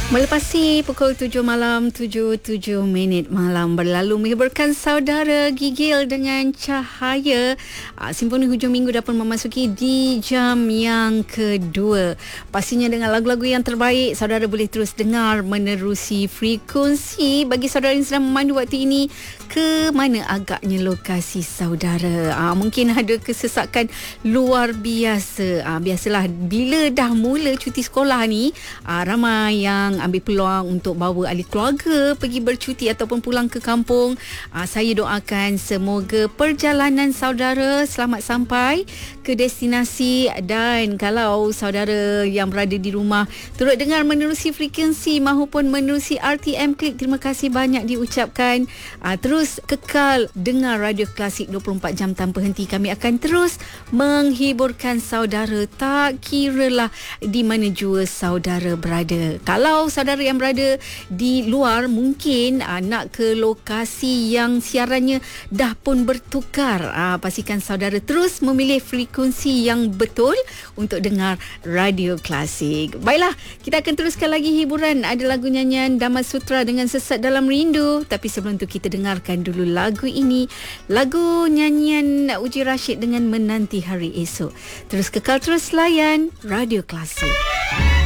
Melepasi pukul 7 malam, 7 minit malam berlalu menghiburkan saudara gigil dengan cahaya. Simfoni hujung minggu dah pun memasuki di jam yang kedua. Pastinya dengan lagu-lagu yang terbaik, saudara boleh terus dengar menerusi frekuensi. Bagi saudara yang sedang memandu waktu ini, ke mana agaknya lokasi saudara? Mungkin ada kesesakan luar biasa. Biasalah bila dah mula cuti sekolah ni, ramai yang ambil peluang untuk bawa ahli keluarga pergi bercuti ataupun pulang ke kampung. Saya doakan semoga perjalanan saudara selamat sampai ke destinasi, dan kalau saudara yang berada di rumah turut dengar menerusi frekuensi mahupun menerusi RTM Klik, terima kasih banyak diucapkan. Terus kekal dengar Radio Klasik 24 jam tanpa henti. Kami akan terus menghiburkan saudara tak kiralah di mana jua saudara berada. Kalau saudara yang berada di luar mungkin nak ke lokasi yang siarannya dah pun bertukar, pastikan saudara terus memilih frekuensi yang betul untuk dengar Radio Klasik. Baiklah, kita akan teruskan lagi hiburan. Ada lagu nyanyian Dhamma Sutra dengan Sesat Dalam Rindu. Tapi sebelum tu kita dengarkan dulu lagu ini, lagu nyanyian Uji Rashid dengan Menanti Hari Esok. Terus kekal, terus layan Radio Klasik.